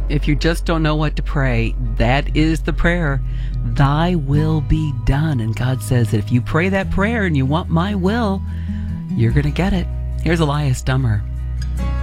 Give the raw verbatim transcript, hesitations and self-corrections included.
If you just don't know what to pray, that is the prayer. Thy will be done. And God says that if you pray that prayer and you want my will, you're going to get it. Here's Elias Dummer.